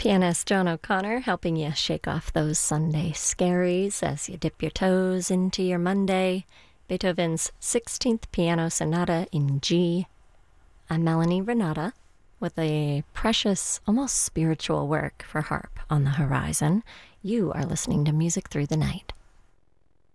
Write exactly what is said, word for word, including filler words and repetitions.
Pianist John O'Connor helping you shake off those Sunday scaries as you dip your toes into your Monday. Beethoven's sixteenth Piano Sonata in G. I'm Melanie Renata with a precious, almost spiritual work for harp on the horizon. You are listening to Music Through the Night.